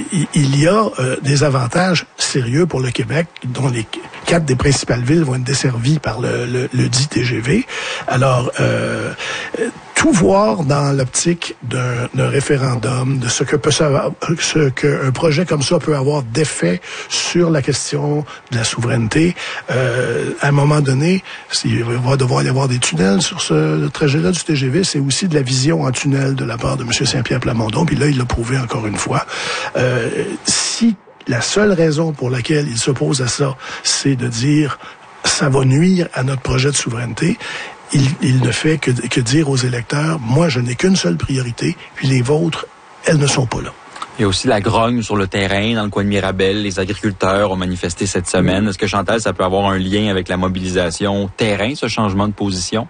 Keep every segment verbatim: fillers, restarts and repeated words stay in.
il y a euh, des avantages sérieux pour le Québec, dont les quatre des principales villes vont être desservies par le, le, le dit T G V. Alors, euh, tout voir dans l'optique d'un, d'un référendum, de ce que peut savoir, ce qu'un projet comme ça peut avoir d'effet sur la question de la souveraineté. Euh, à un moment donné, il va devoir y avoir des tunnels sur ce trajet-là du T G V. C'est aussi de la vision en tunnel de la part de M. Saint-Pierre Plamondon. Puis là, il l'a prouvé encore une fois. Euh, si la seule raison pour laquelle il s'oppose à ça, c'est de dire ça va nuire à notre projet de souveraineté, il, il ne fait que, que dire aux électeurs, moi, je n'ai qu'une seule priorité, puis les vôtres, elles ne sont pas là. Il y a aussi la grogne sur le terrain, dans le coin de Mirabel. Les agriculteurs ont manifesté cette semaine. Est-ce que, Chantal, ça peut avoir un lien avec la mobilisation terrain, ce changement de position?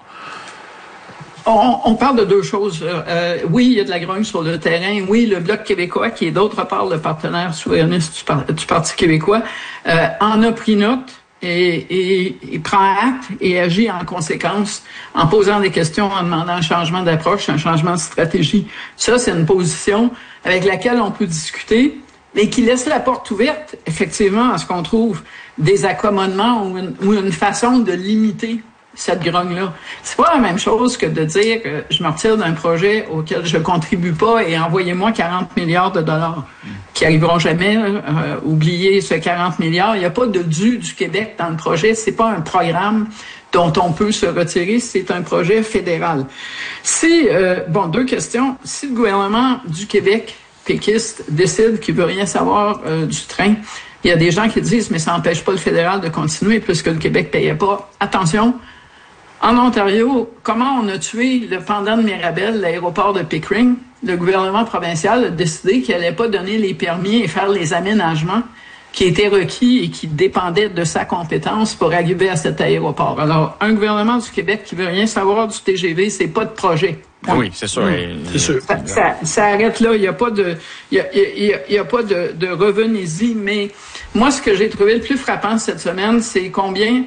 On, on parle de deux choses. Euh, oui, il y a de la grogne sur le terrain. Oui, le Bloc québécois, qui est d'autre part le partenaire souverainiste du, par, du Parti québécois, euh, en a pris note et, et, et prend acte et agit en conséquence en posant des questions, en demandant un changement d'approche, un changement de stratégie. Ça, c'est une position avec laquelle on peut discuter, mais qui laisse la porte ouverte, effectivement, à ce qu'on trouve des accommodements ou une, ou une façon de limiter cette grogne-là. C'est pas la même chose que de dire que je me retire d'un projet auquel je contribue pas et envoyez-moi quarante milliards de dollars qui arriveront jamais. Euh, oubliez ce quarante milliards. Il n'y a pas de dû du Québec dans le projet. C'est pas un programme dont on peut se retirer. C'est un projet fédéral. Si, euh, bon, deux questions. Si le gouvernement du Québec péquiste décide qu'il veut rien savoir euh, du train, il y a des gens qui disent, mais ça n'empêche pas le fédéral de continuer puisque le Québec payait pas. Attention. En Ontario, comment on a tué le pendant de Mirabel, l'aéroport de Pickering? Le gouvernement provincial a décidé qu'il n'allait pas donner les permis et faire les aménagements qui étaient requis et qui dépendaient de sa compétence pour arriver à cet aéroport. Alors, un gouvernement du Québec qui veut rien savoir du T G V, c'est pas de projet. Point. Oui, c'est sûr. Mmh. C'est sûr. Ça, ça, ça arrête là. Il n'y a pas de, il y a, il y a, il y a pas de, de revenez-y. Mais moi, ce que j'ai trouvé le plus frappant cette semaine, c'est combien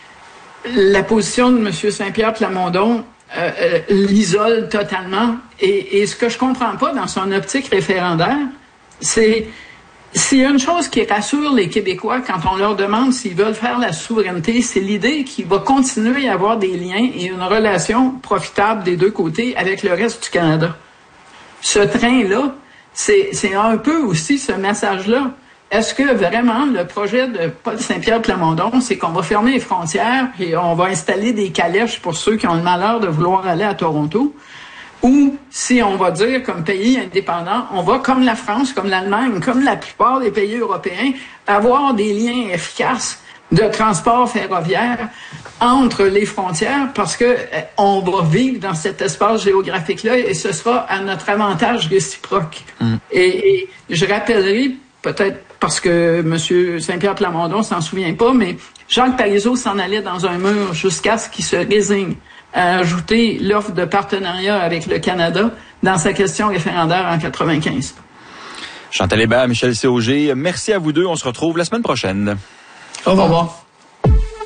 la position de M. Saint-Pierre Plamondon euh, euh, l'isole totalement. Et, et ce que je comprends pas dans son optique référendaire, c'est s'il y a une chose qui rassure les Québécois quand on leur demande s'ils veulent faire la souveraineté, c'est l'idée qu'il va continuer à avoir des liens et une relation profitable des deux côtés avec le reste du Canada. Ce train-là, c'est, c'est un peu aussi ce message-là. Est-ce que vraiment le projet de Paul Saint-Pierre Plamondon, c'est qu'on va fermer les frontières et on va installer des calèches pour ceux qui ont le malheur de vouloir aller à Toronto? Ou si on va dire comme pays indépendant, on va comme la France, comme l'Allemagne, comme la plupart des pays européens, avoir des liens efficaces de transport ferroviaire entre les frontières parce que on va vivre dans cet espace géographique-là et ce sera à notre avantage réciproque. Mmh. Et, et je rappellerai peut-être parce que M. Saint-Pierre Plamondon s'en souvient pas, mais Jacques Parizeau s'en allait dans un mur jusqu'à ce qu'il se résigne à ajouter l'offre de partenariat avec le Canada dans sa question référendaire en quatre-vingt-quinze. Chantal Hébert, Michel Sauger, merci à vous deux. On se retrouve la semaine prochaine. Au revoir. Au revoir.